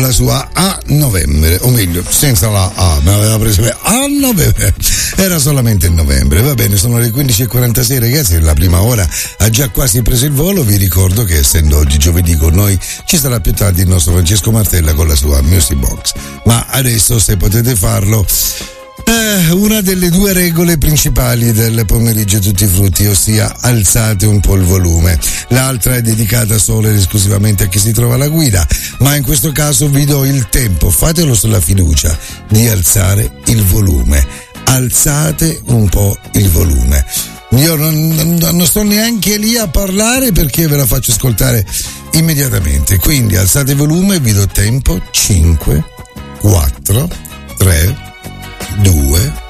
alla sua A novembre, o meglio, senza la A, me l'aveva preso a novembre, era solamente in novembre. Va bene, sono le 15:46, ragazzi, la prima ora ha già quasi preso il volo. Vi ricordo che essendo oggi giovedì con noi ci sarà più tardi il nostro Francesco Martella con la sua Music Box, ma adesso, se potete farlo, una delle due regole principali del pomeriggio tutti frutti, ossia alzate un po' il volume. L'altra è dedicata solo ed esclusivamente a chi si trova alla guida, ma in questo caso vi do il tempo, fatelo sulla fiducia di alzare il volume. Alzate un po' il volume. Io non sto neanche lì a parlare perché ve la faccio ascoltare immediatamente, quindi alzate il volume, vi do tempo. 5, 4, 3, 2,